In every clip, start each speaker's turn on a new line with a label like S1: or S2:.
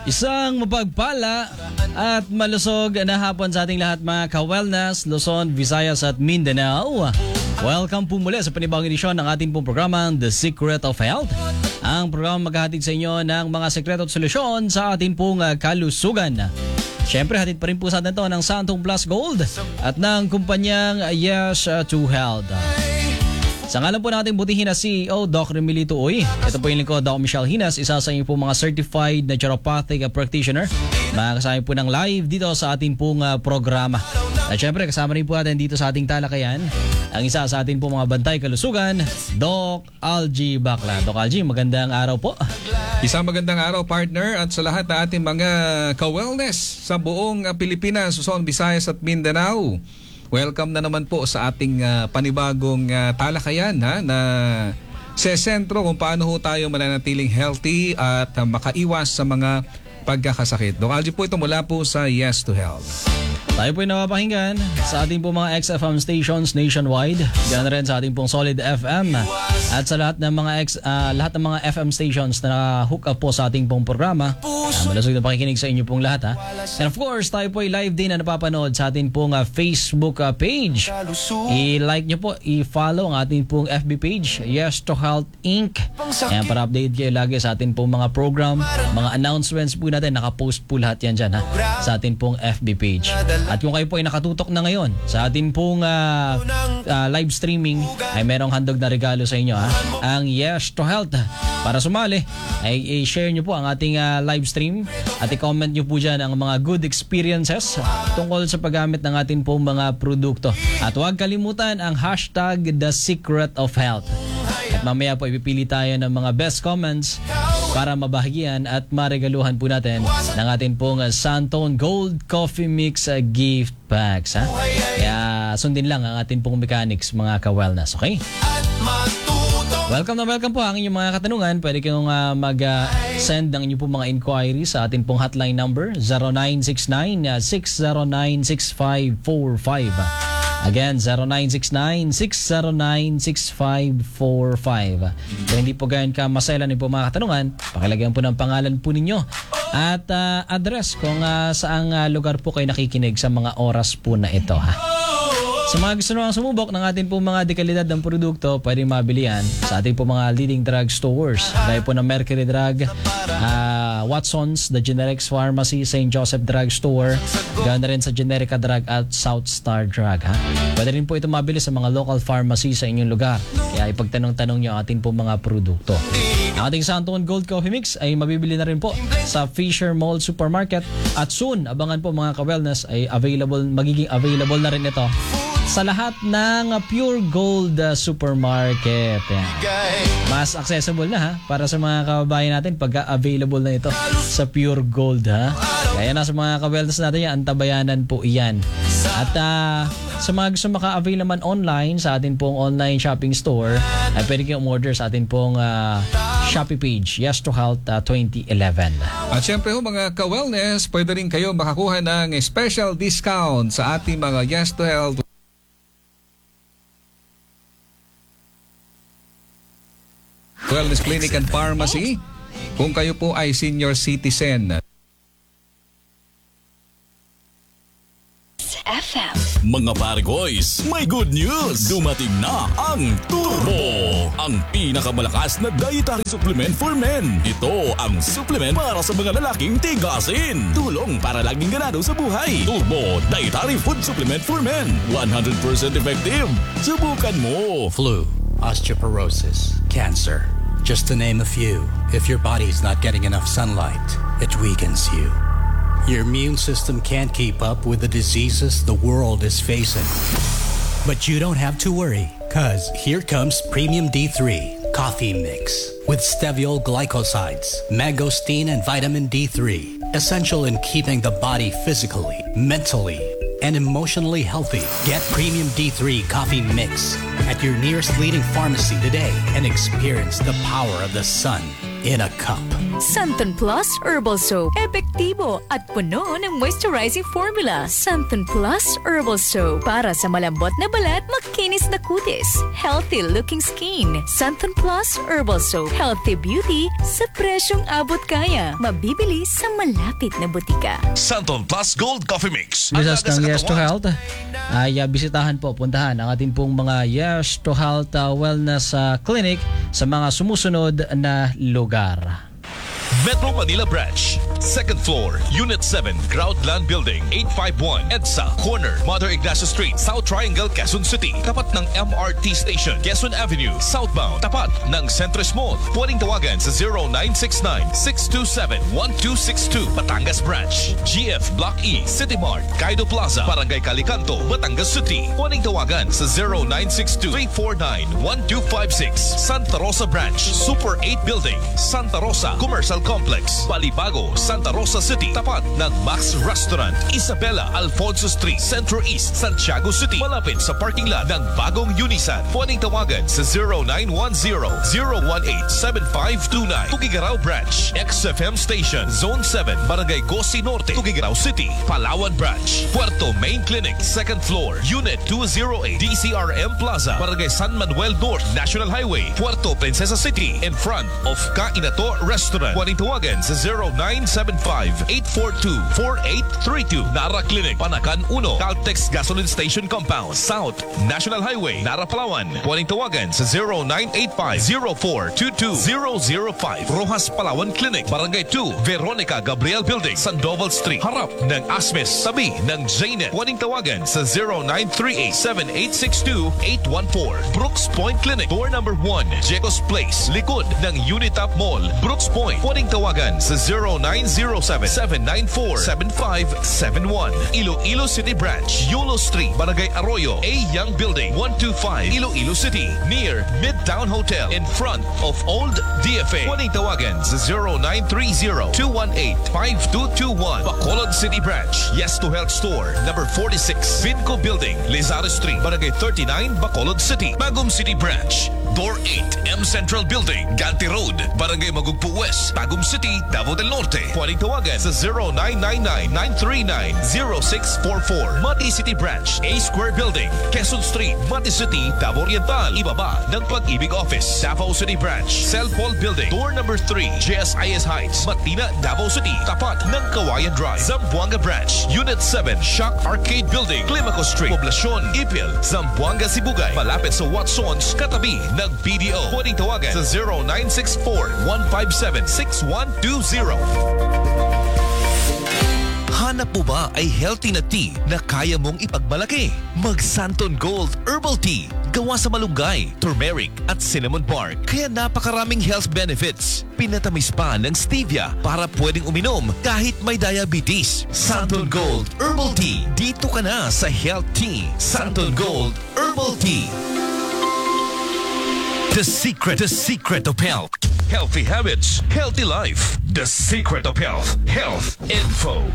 S1: Isang mapagpala at malusog na hapon sa ating lahat mga ka-wellness, Luzon, Visayas at Mindanao. Welcome po muli sa panibagong edisyon ng ating pong programa, The Secret of Health. Ang programa maghahatid sa inyo ng mga sekreto at solusyon sa ating pong kalusugan. Siyempre, hatid pa rin po sa atin ito ng Santong Plus Gold at ng kumpanyang Yes to Health. Sa ngalan po natin butihin na CEO, Doc Remilito Uy. Ito po yung lingkod, Doc Michelle Hinas, isa sa inyo po mga certified naturopathic practitioner. Makakasama po ng live dito sa ating pong programa. At syempre, kasama rin po natin dito sa ating talakayan ang isa sa ating po mga bantay kalusugan, Doc Algie Bacla. Doc Algie, magandang araw po.
S2: Isang magandang araw, partner, at sa lahat na ating mga ka-wellness sa buong Pilipinas, Luzon, Visayas at Mindanao. Welcome na naman po sa ating panibagong talakayan na sesentro kung paano ho tayo mananatiling healthy at makaiwas sa mga pagkakasakit. Doc Algie po ito mula po sa Yes to Health.
S1: Tayo po ay napapakinggan sa ating pong mga XFM stations nationwide. Ganoon rin sa ating pong Solid FM at sa lahat ng mga FM stations na hook up po sa ating pong programa. Malusog na pakikinig sa inyo pong lahat. And of course, tayo po ay live din na napapanood sa ating pong Facebook page. I-like nyo po, i-follow ang ating pong FB page, Yes to Health Inc. Ayan, para update kayo lagi sa ating pong mga program, mga announcements po natin. Nakapost po lahat yan dyan sa ating pong FB page. At kung kayo po ay nakatutok na ngayon sa atin pong live streaming, ay merong handog na regalo sa inyo ang Yes to Health. Para sumali ay i-share nyo po ang ating live stream at i-comment nyo po dyan ang mga good experiences tungkol sa paggamit ng ating pong mga produkto. At huwag kalimutan ang hashtag The Secret of Health. At mamaya po ipipili tayo ng mga best comments para mabahagian at maregaluhan po natin ng ating pong Santong Gold Coffee Mix gift packs. Kaya sundin lang ang ating pong mechanics mga ka-wellness, okay? Welcome na welcome po ang inyong mga katanungan. Pwede kayong mag-send ng inyong pong mga inquiry sa ating pong hotline number 0969-609-6545. Again, 0969-609-6545. Kung hindi po gayon ka maselan po mga katanungan, pakilagyan po ng pangalan po ninyo at address kung saang lugar po kayo nakikinig sa mga oras po na ito. Sa mga gusto naman sumubok ng ating po mga dekalidad ng produkto, pwedeng mabili yan sa ating po mga leading drug stores. Gaya po ng Mercury Drug, Watson's, The Generics Pharmacy, St. Joseph Drug Store, ganoon na rin sa Generica Drug at South Star Drug. Pwede rin po ito mabili sa mga local pharmacy sa inyong lugar. Kaya ipagtanong-tanong nyo ang ating po mga produkto. Ang ating Santong Gold Coffee Mix ay mabibili na rin po sa Fisher Mall Supermarket at soon, abangan po mga ka-wellness, ay magiging available na rin ito sa lahat ng Pure Gold supermarket. Mas accessible na para sa mga kababayan natin pagka available na ito sa Pure Gold. Kaya na sa mga ka-wellness natin yan, antabayanan po iyan. At sa mga gusto maka-avail naman online sa atin pong online shopping store, ay pwede kayong umorder sa atin pong Shopee page, Yes to Health 2011.
S2: At syempre mga ka-wellness, pwede rin kayo makakuha ng special discount sa ating mga Yes to Health Wellness Clinic and Pharmacy kung kayo po ay senior citizen.
S3: FM.
S4: Mga pare-boys, may good news! Dumating na ang Turbo! Ang pinakamalakas na dietary supplement for men. Ito ang supplement para sa mga lalaking tigasin. Tulong para laging ganado sa buhay. Turbo Dietary Food Supplement for Men. 100% effective. Subukan mo!
S5: Flu, osteoporosis, cancer. Just to name a few. If your body's not getting enough sunlight, it weakens you. Your immune system can't keep up with the diseases the world is facing. But you don't have to worry, cause here comes Premium D3 Coffee Mix with steviol glycosides, mangosteen and vitamin D3, essential in keeping the body physically, mentally, and emotionally healthy. Get Premium D3 Coffee Mix at your nearest leading pharmacy today and experience the power of the sun. in a cup.
S3: Santon Plus Herbal Soap. Epektibo at puno ng moisturizing formula. Santon Plus Herbal Soap. Para sa malambot na balat, makinis na kutis. Healthy looking skin. Santon Plus Herbal Soap. Healthy beauty sa presyong abot kaya. Mabibili sa malapit na butika.
S4: Santon Plus Gold Coffee Mix.
S1: Bisas ng Yes to Health ay bisitahan po, puntahan ang ating pong mga Yes to Health Wellness Clinic sa mga sumusunod na lugar.
S4: Metro Manila Branch, 2nd floor, Unit 7, Groundland Building, 851, EDSA, corner, Mother Ignacio Street, South Triangle, Quezon City. Tapat ng MRT Station, Quezon Avenue, southbound. Tapat ng Centris Mall. Pwedeng tawagan sa 0969-627-1262, Batangas Branch. GF Block E, City Mart, Kaido Plaza, Barangay Calicanto, Batangas City. Pwedeng tawagan sa 0962-349-1256, Santa Rosa Branch, Super 8 Building, Santa Rosa Commercial Complex, Balibago, Santa Rosa City. Tapat ng Max Restaurant, Isabela Alfonso Street, Centro East, Santiago City. Malapit sa parking lot ng bagong Unisan. Pwedeng tawagan sa 0910-018-7529. Tugigaraw Branch, XFM Station, Zone 7, Barangay Gosi Norte, Tugigaraw City. Palawan Branch, Puerto Main Clinic, 2nd floor, Unit 208, DCRM Plaza, Barangay San Manuel North, National Highway, Puerto Princesa City, in front of Kainato Restaurant. Pwedeng tawagan sa 0975-842-4832. Nara Clinic, Panakan 1, Caltex Gasoline Station Compound, South National Highway, Nara, Palawan. Pwedeng tawagan sa 0985-0422-005. Rojas Palawan Clinic, Barangay 2, Veronica Gabriel Building, Sandoval Street, harap ng Asmes, tabi ng Jnet. Pwedeng tawagan sa 0938-7862-814. Brooks Point Clinic, door number 1, Jecos Place, likod ng Unitap Mall, Brooks Point. Pwedeng tawagan sa 0907-794-7571. Iloilo City Branch, Yulo Street, Barangay Arroyo, A. Young Building, 125, Iloilo City, near Midtown Hotel, in front of Old DFA. Pwedeng tawagan sa 0930-218-5221. Bacolod City Branch, Yes to Health Store, number 46, Vinco Building, Lizardo Street, Barangay 39, Bacolod City. Bagum City Branch, Door 8, M Central Building, Ganti Road, Barangay Magugpo West, Tagum City, Davao del Norte. Pwedeng tawagan sa 0999-939-0644. Mati City Branch, A Square Building, Quezon Street, Mati City, Davao Oriental. Ibaba ng Pag-ibig Office. Davao City Branch, Cell Paul Building, door number 3, JSIS Heights, Matina, Davao City. Tapat ng Kawayan Drive. Zamboanga Branch, Unit 7, Shock Arcade Building, Climaco Street, Poblacion, Ipil, Zamboanga, Sibugay. Malapit sa Watsons, katabi ng BDO. Pwedeng tawagan sa 0964-157-6120. Hanap mo ba ay healthy na tea na kaya mong ipagmalaki? Mag Santon Gold Herbal Tea. Gawa sa malunggay, turmeric at cinnamon bark. Kaya napakaraming health benefits. Pinatamis pa ng stevia para pwedeng uminom kahit may diabetes. Santon Gold Herbal Tea. Dito ka na sa Health Tea. Santon Gold Herbal Tea. The secret of health. Healthy habits, healthy life. The secret of health. Health info.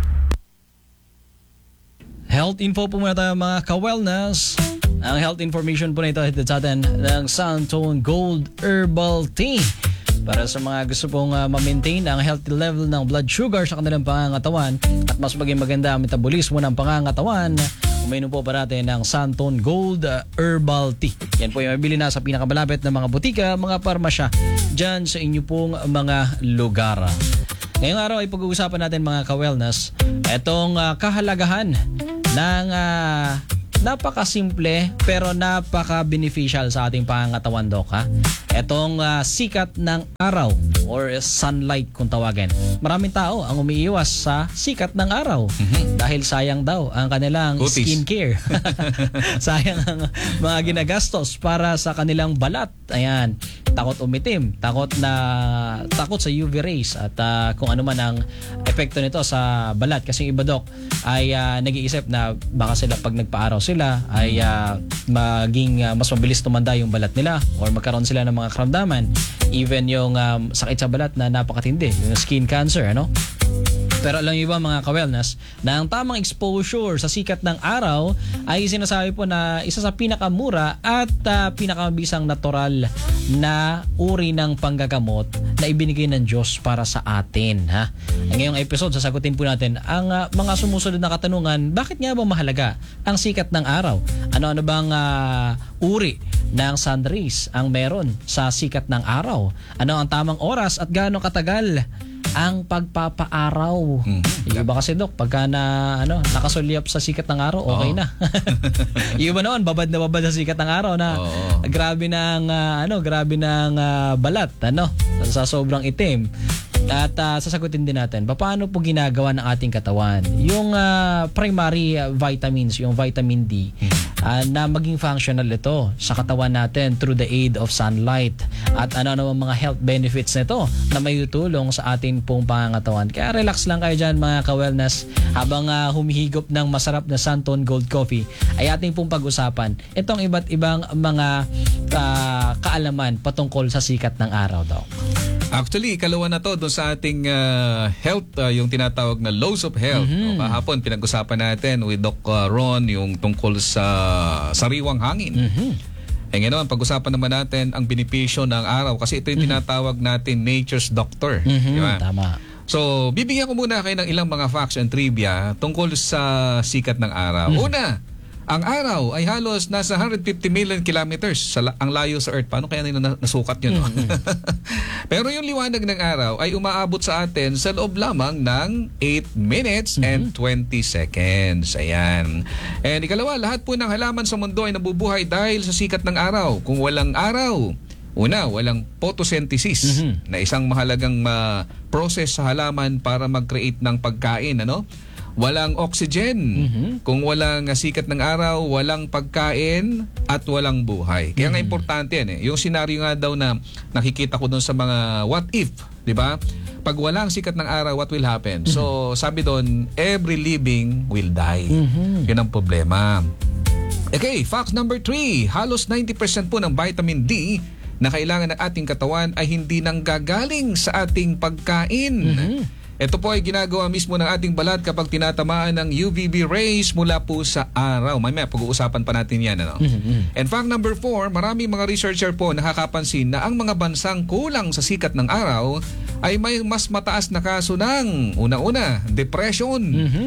S1: Health info po muna tayo mga ka-wellness. Ang health information po na ito hatid sa atin ng Santon Gold Herbal Tea. Para sa mga gusto pong ma-maintain ang healthy level ng blood sugar sa kanilang pangangatawan at mas maging maganda ang metabolismo ng pangangatawan, uminom po parati ng Santon Gold Herbal Tea. Yan po yung mabili na sa pinakamalapit na mga butika, mga parmasya dyan sa inyo pong mga lugar. Ngayong araw ay pag-uusapan natin mga ka-wellness itong kahalagahan ng napakasimple pero napaka-beneficial sa ating pangangatawan, Dok, ha? Itong sikat ng araw or sunlight kung tawagin. Maraming tao ang umiiwas sa sikat ng araw dahil sayang daw ang kanilang skincare. Sayang ang mga ginagastos para sa kanilang balat. Ayan, takot umitim, takot sa UV rays at kung ano man ang epekto nito sa balat. Kasi yung iba, Dok, ay nag-iisip na baka sila pag nagpa-araw sila ay maging mas mabilis tumanda yung balat nila or magkaroon sila ng mga karamdaman, even yung sakit sa balat na napakatindi, yung skin cancer, ano? Pero alam niyo ba mga ka-wellness, na ang tamang exposure sa sikat ng araw ay sinasabi po na isa sa pinakamura at pinakamabisang natural na uri ng panggagamot na ibinigay ng Diyos para sa atin. Ha? Ngayong episode, sasagutin po natin ang mga sumusunod na katanungan. Bakit nga ba mahalaga ang sikat ng araw? Ano-ano bang uri ng sun rays ang meron sa sikat ng araw? Ano ang tamang oras at gaano katagal ang pagpapaaraw? Yung iba kasi, Dok, pagka nakasulyap sa sikat ng araw, okay na. Yung iba noon, babad na sikat ng araw na grabe ng balat, sa sobrang itim. At sasagutin din natin, paano po ginagawa ng ating katawan yung primary vitamins, yung vitamin D, na maging functional ito sa katawan natin through the aid of sunlight. At ano mga health benefits nito na may tutulong sa ating pong pangangatawan. Kaya relax lang kayo dyan mga ka-wellness, habang humihigop ng masarap na Santon Gold Coffee ay ating pong pag-usapan itong iba't ibang mga kaalaman patungkol sa sikat ng araw, Doc.
S2: Actually, ikalawa na to doon sa ating health, yung tinatawag na laws of health. Kahapon, pinag-usapan natin with Doc Ron yung tungkol sa sariwang hangin. Ngayon, pag-usapan naman natin ang benepisyo ng araw kasi ito yung tinatawag natin nature's doctor. Diba?
S1: Tama.
S2: So, bibigyan ko muna kayo ng ilang mga facts and trivia tungkol sa sikat ng araw. Una, ang araw ay halos nasa 150 million kilometers ang layo sa Earth. Paano kaya nila nasukat yun? Pero yung liwanag ng araw ay umaabot sa atin sa loob lamang ng 8 minutes and 20 seconds. Ayan. And ikalawa, lahat po ng halaman sa mundo ay nabubuhay dahil sa sikat ng araw. Kung walang araw, una, walang photosynthesis na isang mahalagang process sa halaman para mag-create ng pagkain. Walang oxygen. Kung walang sikat ng araw, walang pagkain at walang buhay. Kaya nga importante yan. Yung senaryo nga daw na nakikita ko doon sa mga what if, di ba? Pag walang sikat ng araw, what will happen? So, sabi doon, every living will die. Yun ang problema. Okay, fact number 3. Halos 90% po ng vitamin D na kailangan ng ating katawan ay hindi nanggagaling sa ating pagkain. Ito po ay ginagawa mismo ng ating balat kapag tinatamaan ng UVB rays mula po sa araw. Mamaya pag-uusapan pa natin yan. And fact number 4, maraming mga researcher po nakakapansin na ang mga bansang kulang sa sikat ng araw ay may mas mataas na kaso ng una-una, depression,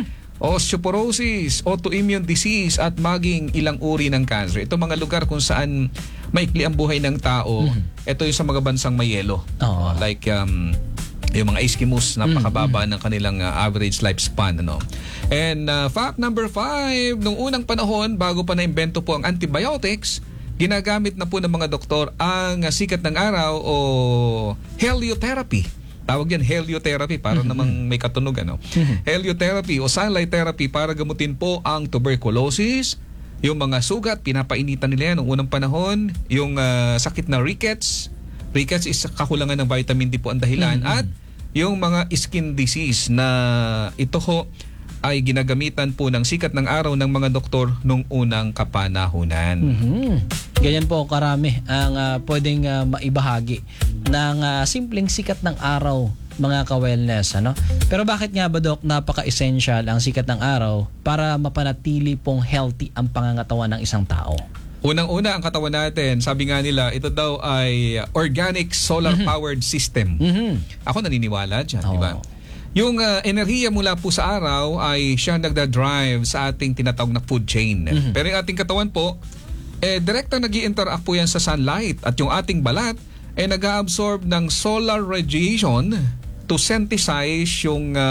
S2: osteoporosis, autoimmune disease at maging ilang uri ng cancer. Ito mga lugar kung saan maikli ang buhay ng tao. Ito yung sa mga bansang may yelo. Like yung mga Eskimos, napakababa ng kanilang average lifespan. And fact number 5, nung unang panahon, bago pa na-imbento po ang antibiotics, ginagamit na po ng mga doktor ang sikat ng araw o heliotherapy. Tawag yan, heliotherapy, para namang may katunog. Heliotherapy o sunlight therapy para gamutin po ang tuberculosis, yung mga sugat, pinapainitan nila yan noong unang panahon, yung sakit na rickets. Rickets is kakulangan ng vitamin D po ang dahilan. At yung mga skin disease na ito ho ay ginagamitan po ng sikat ng araw ng mga doktor nung unang kapanahunan.
S1: Ganyan po karami ang pwedeng maibahagi ng simpleng sikat ng araw, mga ka-wellness. Pero bakit nga ba, Doc, napaka-essential ang sikat ng araw para mapanatili pong healthy ang pangangatawan ng isang tao?
S2: Unang-una, ang katawan natin, sabi nga nila, ito daw ay organic solar-powered system. Ako naniniwala dyan, di ba? Yung enerhiya mula po sa araw ay siya nagda-drive sa ating tinatawag na food chain. Pero yung ating katawan po, direktang nag-i-interact po yan sa sunlight. At yung ating balat ay nag-absorb ng solar radiation to synthesize yung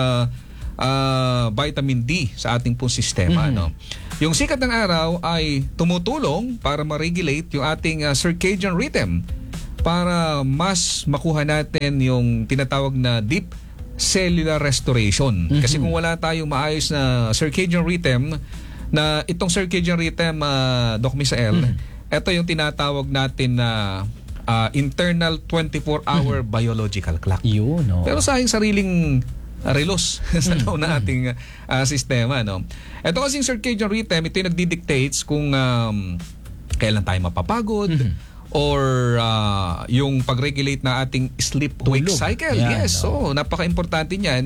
S2: vitamin D sa ating pong sistema. Yung sikat ng araw ay tumutulong para ma-regulate yung ating circadian rhythm para mas makuha natin yung tinatawag na deep cellular restoration. Kasi kung wala tayong maayos na circadian rhythm, na itong circadian rhythm, Doc Misael, ito yung tinatawag natin na internal 24-hour biological clock. Pero sa aking sariling relos sa loob na ating sistema. Ito kasing circadian rhythm, ito yung nagdi-dictates kung kailan tayo mapapagod or yung pag-regulate na ating sleep-wake cycle.
S1: Yan,
S2: yes, so napaka-importante niyan.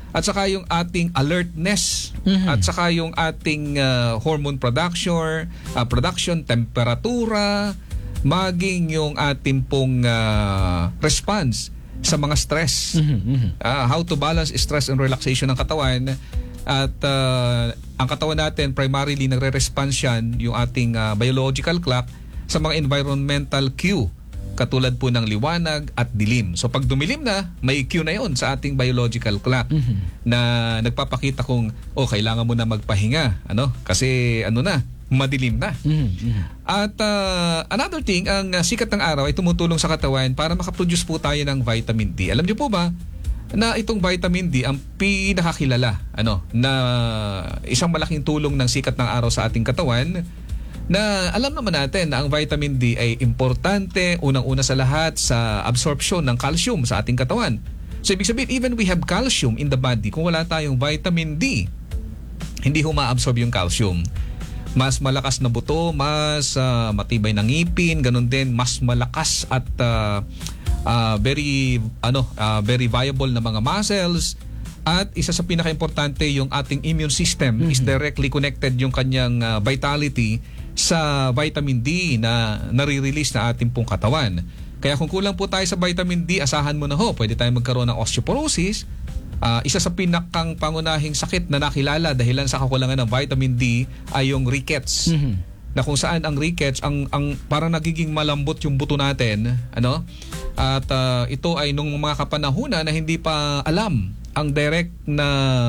S2: at saka yung ating alertness, at saka yung ating hormone production, temperatura, maging yung ating pong response sa mga stress. How to balance stress and relaxation ng katawan. At ang katawan natin primarily nagre-response yan, yung ating biological clock, sa mga environmental cue katulad po ng liwanag at dilim. So pag dumilim na, may cue na yon sa ating biological clock na nagpapakita kung kailangan mo na magpahinga, kasi madilim na. At another thing, ang sikat ng araw ay tumutulong sa katawan para makaproduce po tayo ng vitamin D. Alam niyo po ba na itong vitamin D ang pinakakilala na isang malaking tulong ng sikat ng araw sa ating katawan, na alam naman natin na ang vitamin D ay importante unang-una sa lahat sa absorption ng calcium sa ating katawan. So ibig sabihin, even we have calcium in the body, kung wala tayong vitamin D, hindi ma-absorb yung calcium. Mas malakas na buto, mas matibay ng ngipin, ganun din mas malakas at very viable na mga muscles. At isa sa pinaka-importante, yung ating immune system is directly connected yung kanyang vitality sa vitamin D na nare-release na ating pong katawan. Kaya kung kulang po tayo sa vitamin D, asahan mo na pwede tayo magkaroon ng osteoporosis. Isa sa pinakang pangunahing sakit na nakilala dahilan sa kakulangan ng vitamin D ay yung rickets. Na kung saan ang rickets, ang parang nagiging malambot yung buto natin. At ito ay nung mga kapanahunan na hindi pa alam ang direct na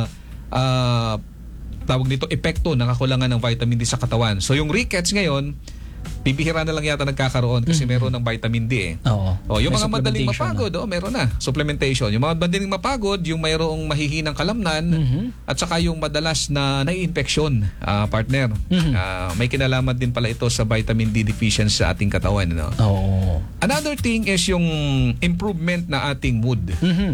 S2: tawag nito epekto ng kakulangan ng vitamin D sa katawan. So yung rickets ngayon, bibihira na lang yata nagkakaroon kasi meron ng vitamin D
S1: Oo.
S2: Yung
S1: May
S2: mga madaling
S1: supplementation
S2: mapagod, meron na. Supplementation. Yung mga madaling mapagod, yung mayroong mahihinang kalamnan, at saka yung madalas na nai-infeksyon, partner. May kinalaman din pala ito sa vitamin D deficiency sa ating katawan.
S1: Oo.
S2: Another thing is yung improvement na ating mood.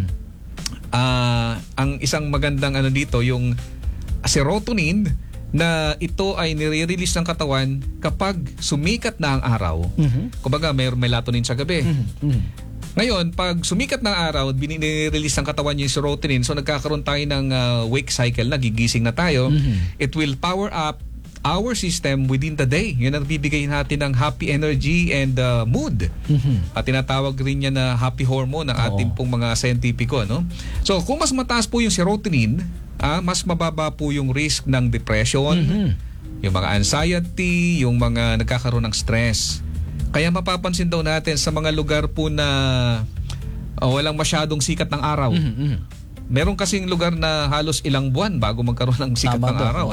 S2: Ang isang magandang dito, yung serotonin, na ito ay nire-release ng katawan kapag sumikat na ang araw. Kumbaga may melatonin sa gabi. Ngayon, pag sumikat na ang araw, binire-release ng katawan yung serotonin, so nagkakaroon tayo ng wake cycle, nagigising na tayo. It will power up our system within the day. Yun ang bibigay natin ng happy energy and mood. At tinatawag rin niya na happy hormone ng ating pong mga scientifico. So kung mas mataas po yung serotonin, mas mababa po yung risk ng depression, yung mga anxiety, yung mga nagkakaroon ng stress. Kaya mapapansin daw natin sa mga lugar po na walang masyadong sikat ng araw. Meron kasing lugar na halos ilang buwan bago magkaroon ng sikat ng araw.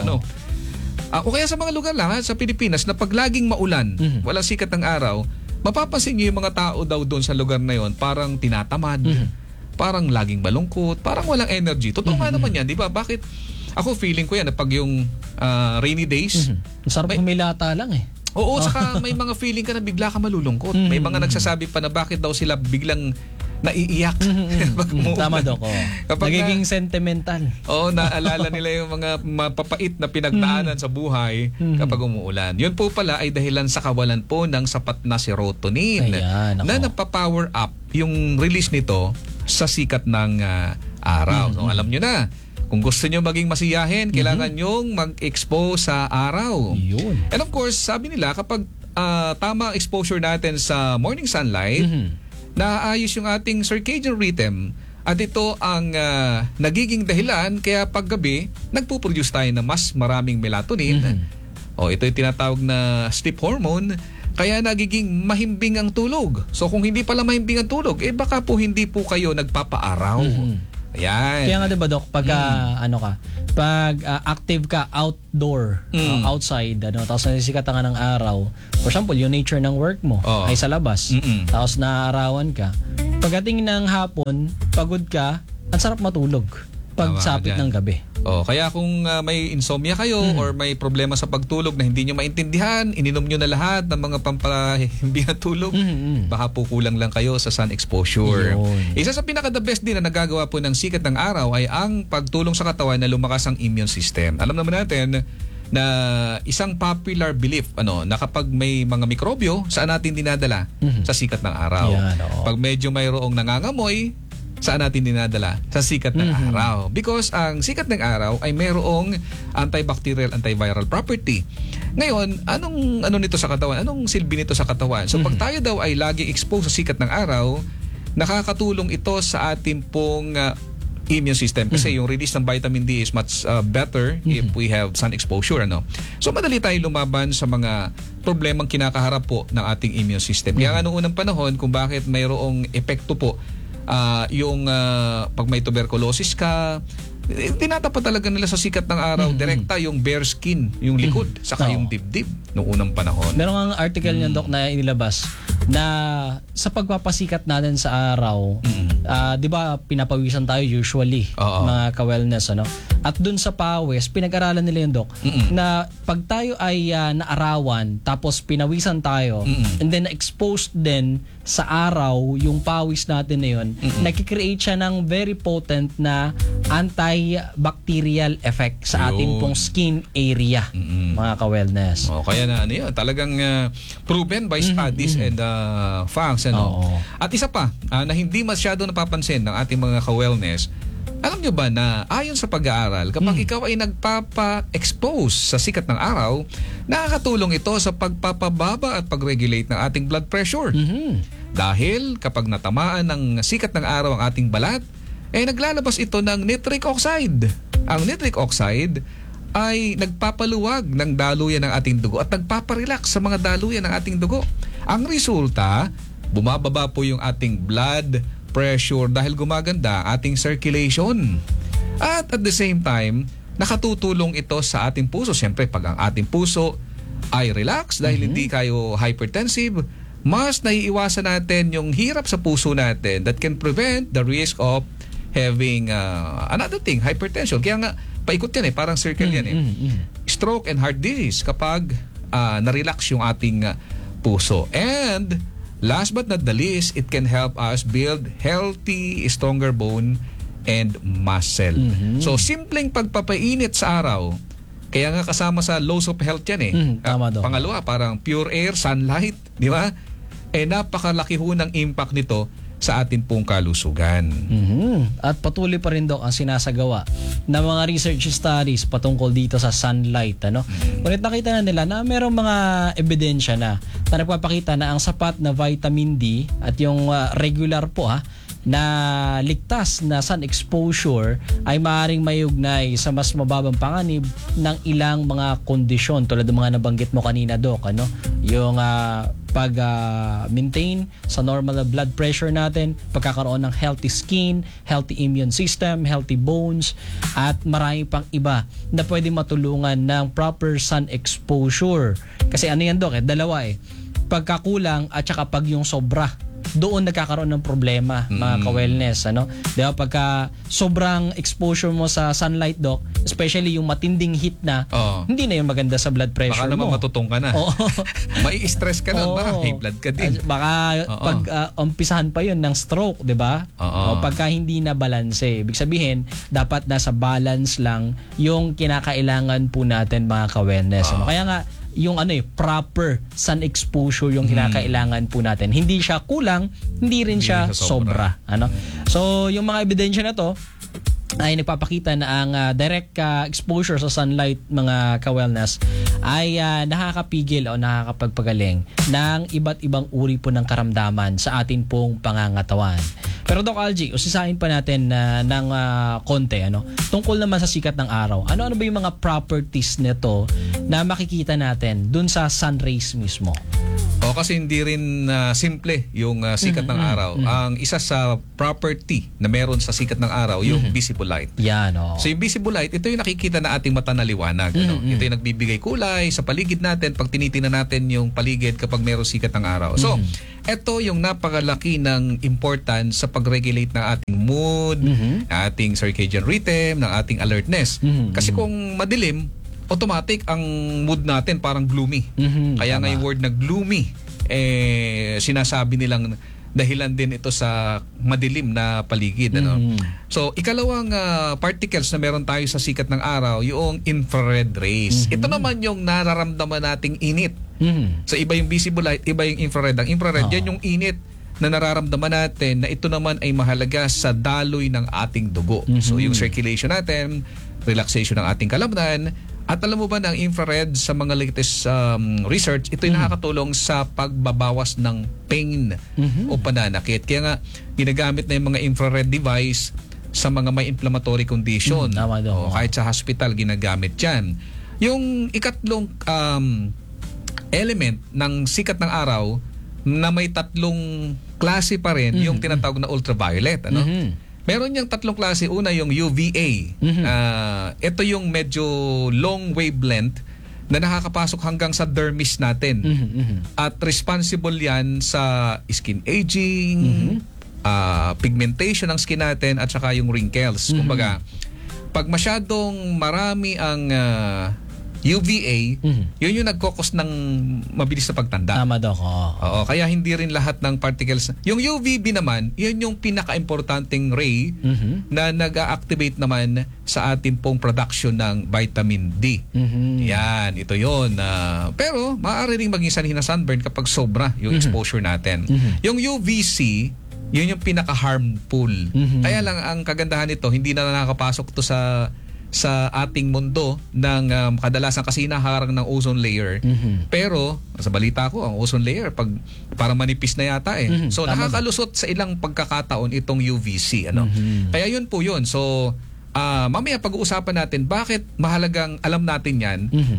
S2: O kaya sa mga lugar lang sa Pilipinas na pag laging maulan, walang sikat ng araw, mapapansin niyo yung mga tao daw doon sa lugar na yon parang tinatamad, parang laging malungkot, parang walang energy. Totoo nga naman yan, di ba? Bakit? Ako feeling ko yan na pag yung rainy days,
S1: Sarap humilata lang
S2: Oo, saka may mga feeling ka na bigla ka malulungkot. May mga nagsasabi pa na bakit daw sila biglang naiiyak.
S1: Tama, Dok. Nagiging sentimental.
S2: Naalala nila yung mga mapapait na pinagdaanan sa buhay kapag umuulan. Yun po pala ay dahilan sa kawalan po ng sapat na serotonin.
S1: Ayan,
S2: na napapower up yung release nito sa sikat ng araw. So, alam nyo na, kung gusto nyo maging masiyahin, kailangan nyong mag-expose sa araw.
S1: Yun.
S2: And of course, sabi nila, kapag tama ang exposure natin sa morning sunlight, naayos yung ating circadian rhythm. At ito ang nagiging dahilan kaya paggabi, nagpo-produce tayo ng mas maraming melatonin. Ito yung tinatawag na sleep hormone. Kaya nagiging mahimbing ang tulog. So kung hindi pala mahimbing ang tulog, baka po hindi po kayo nagpapaaraw. Ayan.
S1: Kaya nga diba, Dok, pag pag active ka outdoor, outside, tapos nasisikat ka ng araw, for example, yung nature ng work mo ay sa labas, tapos naaarawan ka, pagdating ng hapon, pagod ka, ang sarap matulog pag sapit ng gabi.
S2: Kaya kung may insomnia kayo or may problema sa pagtulog na hindi nyo maintindihan, ininom nyo na lahat ng mga pampahimbing tulog, baka po kulang lang kayo sa sun exposure. Isa sa pinaka-the best din na nagagawa po ng sikat ng araw ay ang pagtulong sa katawan na lumakas ang immune system. Alam naman natin na isang popular belief na kapag may mga mikrobyo, saan natin dinadala? Sa sikat ng araw. Pag medyo mayroong nangangamoy, saan natin dinadala? Sa sikat ng araw. Because ang sikat ng araw ay mayroong antibacterial, antiviral property. Ngayon, ano nito sa katawan? Anong silbi nito sa katawan? So pag tayo daw ay lagi exposed sa sikat ng araw, nakakatulong ito sa ating pong immune system kasi yung release ng vitamin D is much better if we have sun exposure, ano. So madali tayo lumaban sa mga problemang kinakaharap po ng ating immune system. Kaya nga noong unang panahon kung bakit mayroong epekto po yung pag may tuberculosis ka, tinatapat talaga nila sa sikat ng araw direkta yung bare skin, yung likod, saka yung dibdib noong unang panahon.
S1: Meron ang article niyan, Doc, na inilabas na sa pagpapasikat natin sa araw, 'di ba pinapawisan tayo usually, mga ka-wellness, ano? At dun sa pawis, pinag-aralan nila yung, Doc, na pag tayo ay naarawan tapos pinawisan tayo and then exposed din sa araw yung pawis natin na yun, nakikreate siya ng very potent na antibacterial effect sa ating pong skin area, mga ka-wellness.
S2: Kaya na yun, talagang proven by studies and facts, ano. At isa pa na hindi masyado napapansin ng ating mga ka-wellness, alam nyo ba na ayon sa pag-aaral, kapag ikaw ay nagpapa-expose sa sikat ng araw, nakakatulong ito sa pagpapababa at pag-regulate ng ating blood pressure. Dahil kapag natamaan ng sikat ng araw ang ating balat, naglalabas ito ng nitric oxide. Ang nitric oxide ay nagpapaluwag ng daluyan ng ating dugo at nagpaparelax sa mga daluyan ng ating dugo. Ang resulta, bumababa po yung ating blood pressure dahil gumaganda ang ating circulation. At the same time, nakatutulong ito sa ating puso. Siyempre, pag ang ating puso ay relax dahil hindi kayo hypertensive, mas naiiwasan natin yung hirap sa puso natin that can prevent the risk of having another thing, hypertension. Kaya nga, paikot yan parang circle yan Stroke and heart disease kapag na-relax yung ating puso. And last but not the least, it can help us build healthy, stronger bone and muscle. So, simpleng pagpapainit sa araw, kaya nga kasama sa loss of health yan
S1: Tama daw.
S2: Pangalawa, parang pure air, sunlight, di ba? Napakalaki ho ng impact nito sa atin pong kalusugan.
S1: At patuloy pa rin, Doc, ang sinasagawa ng mga research studies patungkol dito sa sunlight, ano. Ngunit nakita na nila na mayroong mga ebidensya na nagpapakita na ang sapat na vitamin D at yung regular po na ligtas na sun exposure ay maaaring mayugnay sa mas mababang panganib ng ilang mga kondisyon tulad ng mga nabanggit mo kanina, Doc, ano, yung pag-maintain sa normal na blood pressure natin, pagkakaroon ng healthy skin, healthy immune system, healthy bones, at marami pang iba na pwede matulungan ng proper sun exposure. Kasi ano yan, Doc, dalawa pagkakulang at saka pag yung sobra, doon nagkakaroon ng problema, mga ka-wellness, ano. Di ba, pagka sobrang exposure mo sa sunlight, Doc, especially yung matinding heat na, hindi na yung maganda sa blood pressure mo.
S2: Baka naman matutong ka na. Mai-stress ka na, baka high blood ka din.
S1: Baka pag umpisahan pa yun ng stroke, di ba? O pagka hindi na balanse. Ibig sabihin, dapat nasa balance lang yung kinakailangan po natin, mga ka-wellness. Ano? Kaya nga, yung proper sun exposure yung kinakailangan po natin. Hindi siya kulang, hindi rin siya sobra. Ano? So, yung mga ebidensya na to ay nagpapakita na ang direct exposure sa sunlight, mga ka-wellness, ay nakakapigil o nakakapagpagaling ng iba't ibang uri po ng karamdaman sa atin pong pangangatawan. Pero Doc Algie, usisahin pa natin ng konti, ano, tungkol naman sa sikat ng araw. Ano ba yung mga properties nito na makikita natin dun sa sun rays mismo?
S2: Kasi hindi rin simple yung sikat ng araw. Ang isa sa property na meron sa sikat ng araw, yung visible light.
S1: Yan,
S2: So yung visible light, ito yung nakikita na ating mata na liwanag. Ito yung nagbibigay kulay sa paligid natin pag tinitingnan natin yung paligid kapag meron sikat ng araw. So, ito yung napakalaki ng importance sa pag-regulate ng ating mood, ating circadian rhythm, ng ating alertness. Kasi kung madilim, automatic ang mood natin parang gloomy. Kaya nga yung word na gloomy, sinasabi nilang dahilan din ito sa madilim na paligid. Ano? So, ikalawang particles na meron tayo sa sikat ng araw, yung infrared rays. Ito naman yung nararamdaman nating init. So, iba yung visible light, iba yung infrared. Ang infrared, yan yung init na nararamdaman natin na ito naman ay mahalaga sa daloy ng ating dugo. So yung circulation natin, relaxation ng ating kalamnan, at alam mo ba na ang infrared sa mga latest research, ito ay nakakatulong sa pagbabawas ng pain o pananakit. Kaya nga, ginagamit na yung mga infrared device sa mga may inflammatory condition.
S1: Tama daw.
S2: O kahit sa hospital, ginagamit yan. Yung ikatlong element ng sikat ng araw na may tatlong klase pa rin, yung tinatawag na ultraviolet. Ano? Meron niyang tatlong klase. Una, yung UVA. Ito yung medyo long wavelength na nakakapasok hanggang sa dermis natin. At responsible yan sa skin aging, pigmentation ng skin natin, at saka yung wrinkles. Kumbaga, pag masyadong marami ang UVA, yun yung nagkokos ng mabilis na pagtanda.
S1: Tama, Doc.
S2: Oo, kaya hindi rin lahat ng particles. Yung UVB naman, yun yung pinaka-importanting ray na nag-activate naman sa ating pong production ng vitamin D. Yan, ito yun. Pero, maaari rin maging sanhi na sunburn kapag sobra yung exposure natin. Yung UVC, yun yung pinaka-harmful. Kaya lang, ang kagandahan nito, hindi na nakakapasok to sa ating mundo ng kadalasan kasi hinaharang ng ozone layer. Pero sa balita ko, ang ozone layer parang manipis na yata eh. So nakakalusot sa ilang pagkakataon itong UVC, ano. Kaya yun po yun. So mamaya pag-uusapan natin bakit mahalagang alam natin 'yan.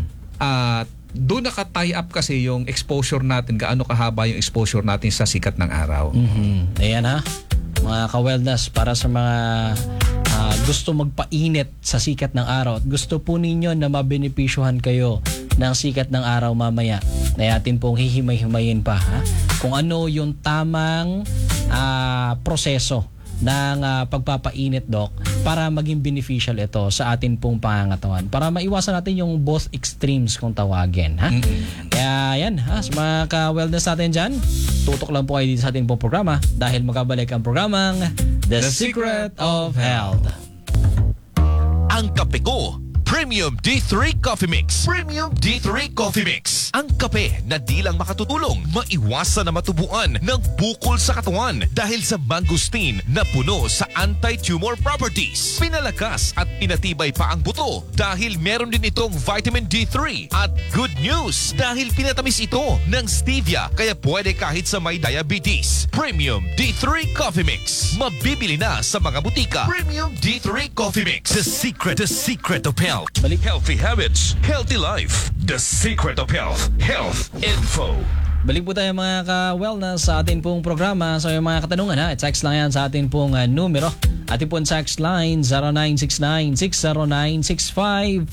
S2: Doon naka-tie up kasi yung exposure natin, gaano kahaba yung exposure natin sa sikat ng araw.
S1: Ayan ha, mga ka-wellness, para sa mga gusto magpainit sa sikat ng araw at gusto po ninyo na mabenepisyuhan kayo ng sikat ng araw mamaya, na atin pong hihimay-himayin pa kung ano yung tamang proseso ng pagpapainit, Doc, para maging beneficial ito sa atin pong pangangatawan, para maiwasan natin yung both extremes kung tawagin. Kaya yan, sa mga ka-wellness natin dyan, tutok lang po kayo dito sa ating pong programa dahil magkabalik ang programang The Secret of Health.
S6: Ang kape ko, Premium D3 Coffee Mix. Premium D3 Coffee Mix. Ang kape na di lang makatutulong maiwasan na matubuan ng bukol sa katawan dahil sa mangosteen na puno sa anti-tumor properties. Pinalakas at pinatibay pa ang buto dahil meron din itong vitamin D3. At good news dahil pinatamis ito ng stevia kaya pwede kahit sa may diabetes. Premium D3 Coffee Mix. Mabibili na sa mga butika. Premium D3 Coffee Mix. The secret of health.
S1: Balik.
S6: Healthy habits, healthy life. The secret of health. Health info.
S1: Balik po tayo mga ka-wellness sa atin pong programa. So yung mga katanungan text lang yan sa atin pong numero. Ating pong text line 0969-609-6545.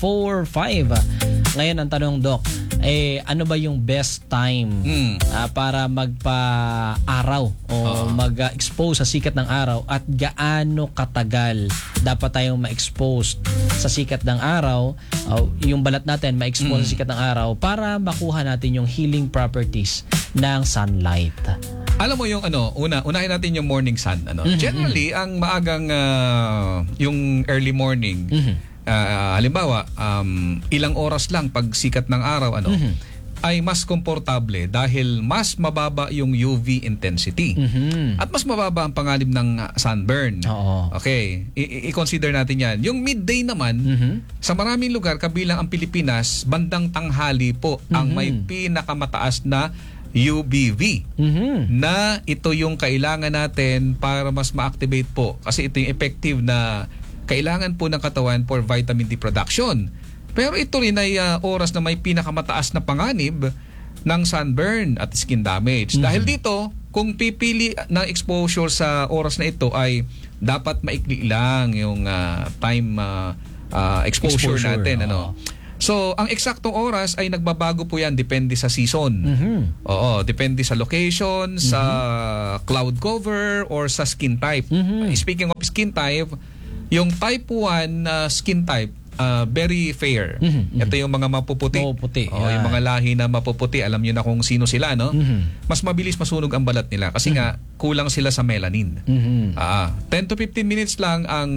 S1: Ngayon ang tanong, Doc, ano ba yung best time para magpa-araw o mag-expose sa sikat ng araw, at gaano katagal dapat tayong ma-expose sa sikat ng araw, yung balat natin ma-expose sa sikat ng araw para makuha natin yung healing properties ng sunlight?
S2: Alam mo yung unahin natin yung morning sun. Generally, ang maagang yung early morning, halimbawa, ilang oras lang pag sikat ng araw, ay mas komportable dahil mas mababa yung UV intensity. At mas mababa ang panganib ng sunburn. Okay, i-consider natin yan. Yung midday naman, sa maraming lugar, kabilang ang Pilipinas, bandang tanghali po ang may pinakamataas na UVV, na ito yung kailangan natin para mas ma-activate po, kasi ito yung effective na kailangan po ng katawan for vitamin D production. Pero ito rin ay oras na may pinakamataas na panganib ng sunburn at skin damage. Dahil dito, kung pipili ng exposure sa oras na ito, ay dapat maikli lang yung time exposure natin. So, ang eksaktong oras ay nagbabago po yan, depende sa season. Depende sa location, sa cloud cover, or sa skin type. Speaking of skin type, yung type 1 skin type, very fair. Ito yung mga mapuputi. Yung mga lahi na mapuputi, alam niyo na kung sino sila, no? Mas mabilis masunog ang balat nila kasi nga kulang sila sa melanin. 10 to 15 minutes lang ang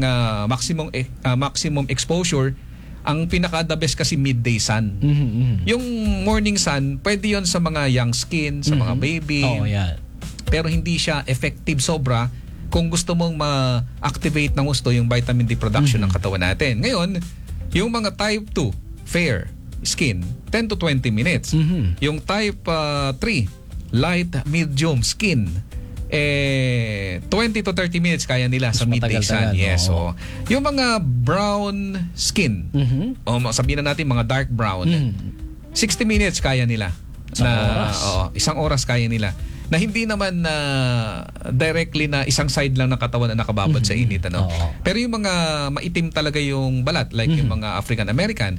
S2: maximum exposure. Ang pinaka-the best kasi midday sun. Yung morning sun, pwede yon sa mga young skin, sa mga baby. pero hindi siya effective sobra kung gusto mong ma-activate ng gusto yung vitamin D production ng katawan natin. Ngayon, yung mga type 2 fair skin, 10 to 20 minutes. Yung type 3 light medium skin, 20 to 30 minutes kaya nila sa midday sun. Yes. So, yung mga brown skin, o sabihin na natin mga dark brown, 60 minutes kaya nila. Isang oras kaya nila. Na hindi naman directly na isang side lang ng katawan na nakababad sa init. Ano? Pero yung mga maitim talaga yung balat, like yung mga African American,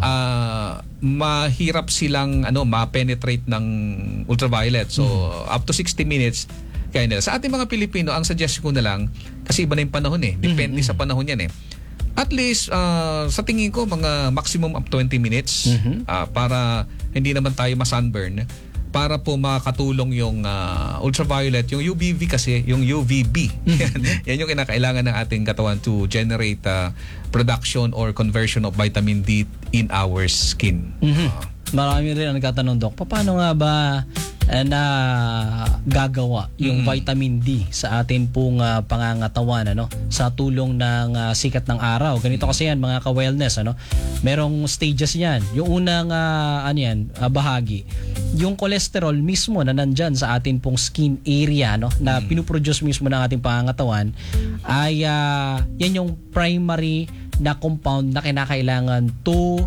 S2: mahirap silang ma-penetrate ng ultraviolet. So, up to 60 minutes, kaya nila. Sa ating mga Pilipino, ang suggestion ko na lang, kasi iba na yung panahon depende sa panahon yan At least, sa tingin ko, mga maximum of 20 minutes para hindi naman tayo ma-sunburn, para po makatulong yung ultraviolet, yung UVB kasi, yung UVB. Yan yung kinakailangan ng ating katawan to generate production or conversion of vitamin D in our skin.
S1: Marami rin ang nagtatanong, Doc, paano nga ba na gagawa yung vitamin D sa atin pong pangangatawan sa tulong ng sikat ng araw? Ganito kasi yan mga ka-wellness, merong stages yan. Yung unang bahagi, yung cholesterol mismo na nandyan sa atin pong skin area na pinuproduce mismo ng ating pangangatawan ay yan yung primary na compound na kinakailangan to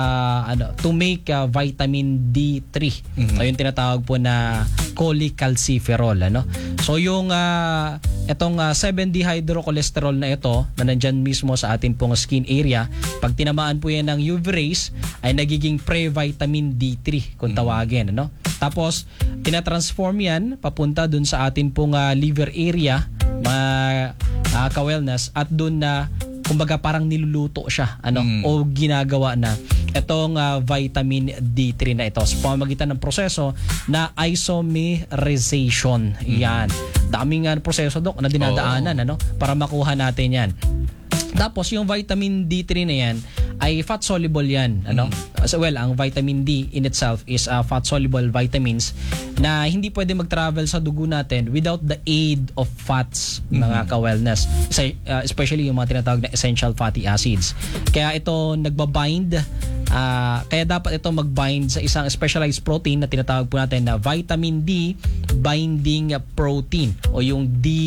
S1: make vitamin D3. So yung tinatawag po na cholecalciferol. So yung itong 7-dehydrocholesterol na ito na nandyan mismo sa atin pong skin area, pag tinamaan po yan ng UV rays ay nagiging pre-vitamin D3 kung tawagin. Tapos tinatransform yan papunta dun sa atin pong liver area, mga ka-wellness, at dun na kumbaga parang niluluto siya o ginagawa na itong vitamin D3 na ito sa pamamagitan ng proseso na isomerization. Yan. Daming proseso, Dok, na dinadaanan para makuha natin yan. Tapos yung vitamin D3 na yan ay fat soluble yan. Ang vitamin D in itself is fat soluble vitamins na hindi pwede mag-travel sa dugo natin without the aid of fats, mga ka-wellness. Especially yung mga tinatawag na essential fatty acids. Kaya ito nagbabind, kaya dapat ito mag-bind sa isang specialized protein na tinatawag po natin na vitamin D binding protein o yung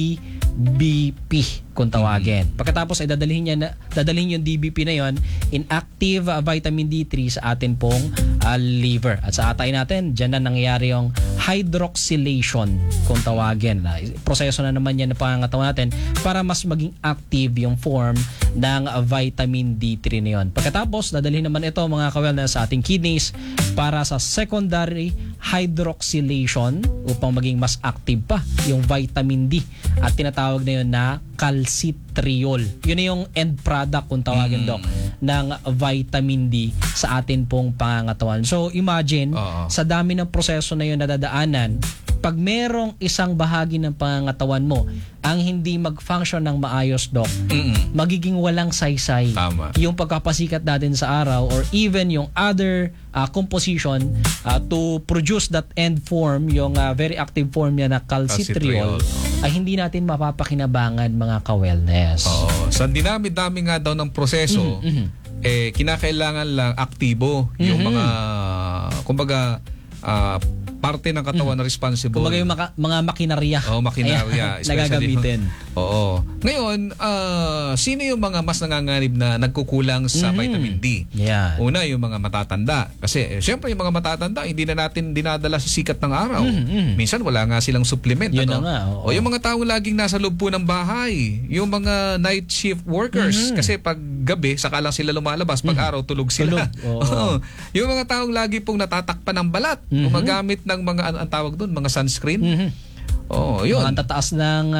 S1: DBP kung tawagin. Pagkatapos ay dadalhin yung DBP na yon in active vitamin D3 sa atin pong liver. At sa atay natin, dyan na nangyayari yung hydroxylation kung tawagin. Proseso na naman yan na pangangatawan natin para mas maging active yung form ng vitamin D3 na yon. Pagkatapos, dadalhin naman ito mga ka-wellness sa ating kidneys para sa secondary hydroxylation upang maging mas active pa yung vitamin D. At tinatawag na yun na calcitriol. Yun na yung end product kung tawagin, Doc, ng vitamin D sa atin pong pangangatawan. So imagine, sa dami ng proseso na yun na dadaanan, pag merong isang bahagi ng pangangatawan mo ang hindi mag-function ng maayos, Doc, magiging walang saysay.
S2: Tama.
S1: Yung pagkapasikat natin sa araw or even yung other composition to produce that end form, yung very active form niya na calcitriol, ay hindi natin mapapakinabangan, mga ka-wellness.
S2: Sa dinami-dami nga daw ng proseso, kinakailangan lang aktibo yung mga kumbaga parte ng katawan na responsible.
S1: Kumbaga yung mga makinarya.
S2: Makinarya.
S1: Nagagamitin.
S2: Oo. Ngayon, sino yung mga mas nanganganib na nagkukulang sa vitamin D?
S1: Yeah.
S2: Una, yung mga matatanda. Kasi, syempre, yung mga matatanda, hindi na natin dinadala sa sikat ng araw. Minsan, wala nga silang supplement.
S1: Yun na nga.
S2: O yung mga tao laging nasa loob po ng bahay. Yung mga night shift workers. Kasi pag gabi, saka lang sila lumalabas. Pag araw, tulog sila. Yung mga taong lagi pong natatakpan ng balat. Gumagamit ng mga ang tawag doon, mga sunscreen. Yun.
S1: Mga tataas ng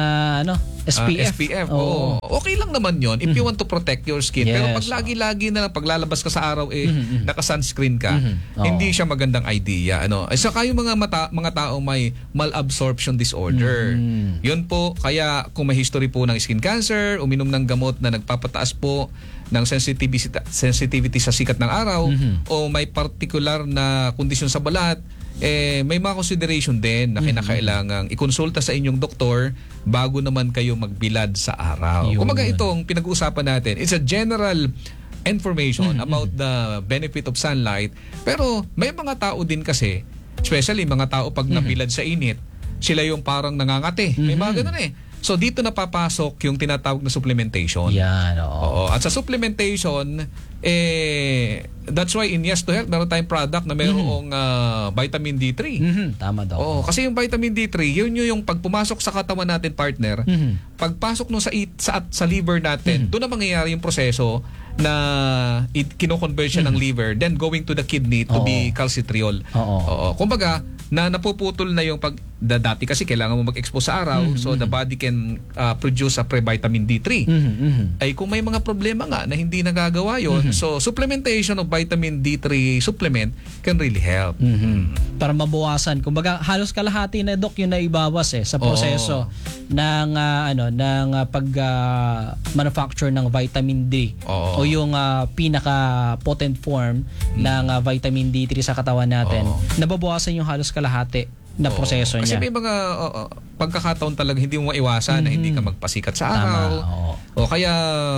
S1: SPF.
S2: SPF. Okay lang naman yon if you want to protect your skin.
S1: Yes.
S2: Pero pag lagi-lagi na lang paglalabas ka sa araw naka-sunscreen ka, hindi siya magandang idea. Saka yung mga tao may malabsorption disorder. Yun po, kaya kung may history po ng skin cancer, uminom ng gamot na nagpapataas po ng sensitivity sa sikat ng araw, o may particular na kondisyon sa balat, may mga consideration din na kinakailangang ikonsulta sa inyong doktor bago naman kayo magbilad sa araw.
S1: Yun.
S2: Kumbaga itong pinag-uusapan natin, it's a general information about the benefit of sunlight. Pero may mga tao din kasi, especially mga tao pag nabilad sa init, sila yung parang nangangate. May mga ganun eh. So dito napapasok yung tinatawag na supplementation.
S1: Yan, oo.
S2: Oo. At sa supplementation, that's why in Yes to Health, meron tayong product na mayroong vitamin D3.
S1: Tama daw.
S2: Oo, kasi yung vitamin D3, yun yung pag pumasok sa katawan natin, partner, pagpasok no sa liver natin, doon na mangyayari yung proseso na kino-convert siya ng liver, then going to the kidney to be calcitriol. Oo. Kumbaga, napuputol na yung dati kasi kailangan mo mag-expose sa araw so the body can produce a pre-vitamin D3. Ay kung may mga problema nga na hindi nagagawa yon, so supplementation of vitamin D3 supplement can really help.
S1: Para mabawasan, kumbaga halos kalahati na Doc yung naibawas sa proseso ng pag manufacture ng vitamin D o yung pinaka potent form ng vitamin D3 sa katawan natin. Nababawasan yung halos kalahati na proseso niya.
S2: Kasi may mga pagkakataon talaga hindi mo maiwasan na hindi ka magpasikat sa araw. O kaya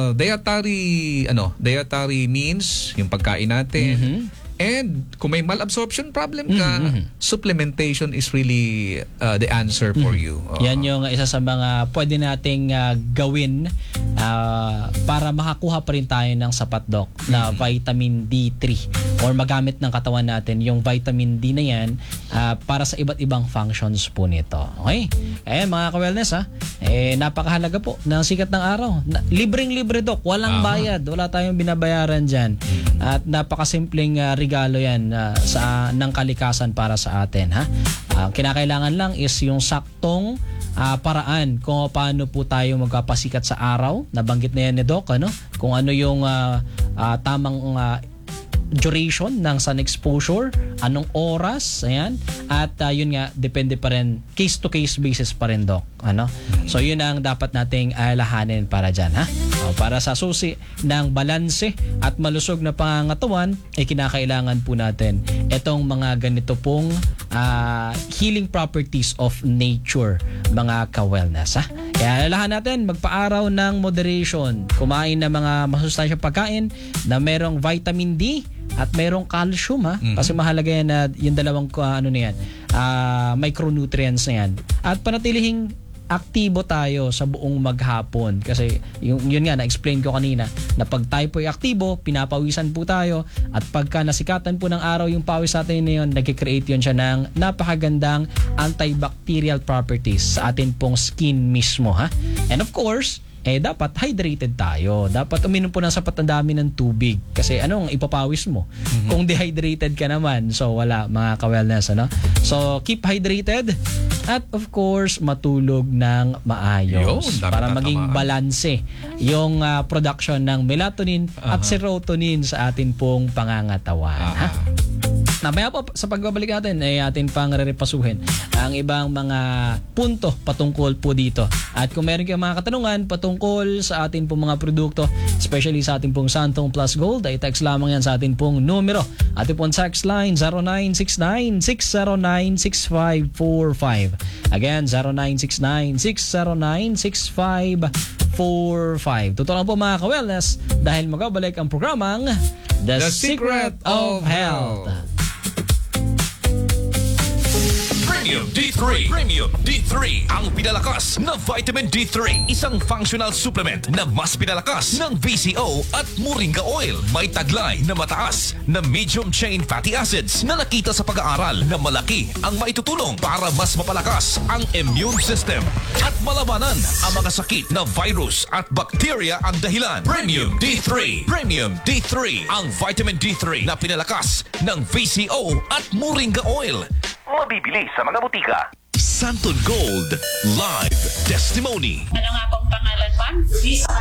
S2: dietary means yung pagkain natin. And kung may malabsorption problem ka, supplementation is really the answer for you.
S1: Yan yung isa sa mga pwede nating gawin para makakuha pa rin tayo ng sapat, Doc, na vitamin D3 or magamit ng katawan natin yung vitamin D na yan para sa iba't ibang functions po nito. Okay? Ayan mga ka-wellness, napakahalaga po ng sikat ng araw. Libreng-libre, Doc. Walang bayad. Wala tayong binabayaran dyan. At napakasimpleng regalo yan ng kalikasan para sa atin. Kinakailangan lang is yung saktong paraan kung paano po tayo magpapasikat sa araw. Nabanggit na yan ni Doc, kung ano yung tamang duration ng sun exposure, anong oras, ayan. At yun nga, depende pa rin, case to case basis pa rin, Doc. So yun ang dapat nating alahanin para dyan, para sa susi ng balanse at malusog na pangangatawan, kinakailangan po natin itong mga ganito pong healing properties of nature, mga ka-wellness. Kaya alalahan natin, magpaaraw ng moderation, kumain ng mga masustansyang pagkain na merong vitamin D at merong calcium, kasi mahalaga yan na yung dalawang micronutrients na yan. At panatilihing aktibo tayo sa buong maghapon kasi yun nga na-explain ko kanina na pag tayo po ay aktibo, pinapawisan po tayo at pagka nasikatan po ng araw yung pawis natin na yun, nag-create yun siya ng napakagandang antibacterial properties sa atin pong skin mismo. And of course, dapat hydrated tayo. Dapat uminom po ng sapat na dami ng tubig. Kasi anong ipapawis mo? Kung dehydrated ka naman, so wala, mga ka-wellness. So keep hydrated at of course matulog ng maayos para maging balanse yung production ng melatonin at serotonin sa atin pong pangangatawan. Namaya po sa pagbabalik natin ay atin pang rerepasuhin ang ibang mga punto patungkol po dito. At kung meron kayong mga katanungan patungkol sa atin pong mga produkto, especially sa atin pong Santong Plus Gold, ay text lamang yan sa atin pong numero. Atin pong text line 0969-609-6545. Again, 0969-609-6545. Totoo lang po mga ka-wellness dahil magabalik ang programang The Secret of Health.
S6: Premium D3. Premium D3. Ang pinalakas na vitamin D3. Isang functional supplement na mas pinalakas ng VCO at Moringa Oil. May taglay na mataas na medium chain fatty acids na nakita sa pag-aaral na malaki ang maitutulong para mas mapalakas ang immune system at malabanan ang mga sakit na virus at bacteria ang dahilan. Premium D3. Premium D3. Ang vitamin D3 na pinalakas ng VCO at Moringa Oil. Mabibili sa mga butika. Santon Gold Live Testimony.
S7: Ano nga pong pangalan, ma'am?